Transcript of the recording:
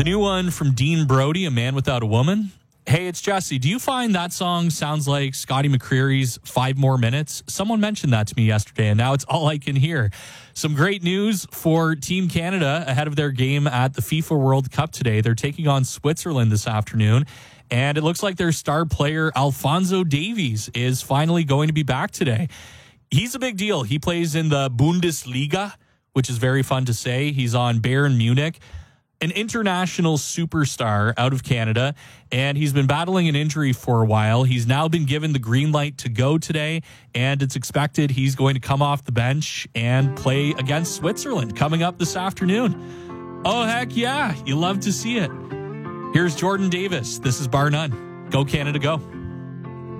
The new one from Dean Brody, A Man Without a Woman. Hey, it's Jesse. Do you find that song sounds like Scotty McCreery's 5 More Minutes? Someone mentioned that to me yesterday, and now it's all I can hear. Some great news for Team Canada ahead of their game at the FIFA World Cup today. They're taking on Switzerland this afternoon, and it looks like their star player, Alphonso Davies, is finally going to be back today. He's a big deal. He plays in the Bundesliga, which is very fun to say. He's on Bayern Munich. An international superstar out of Canada, and he's been battling an injury for a while. He's now been given the green light to go today, and it's expected he's going to come off the bench and play against Switzerland coming up this afternoon. Oh, heck yeah. You love to see it. Here's Jordan Davis. This is Bar None. Go Canada, go.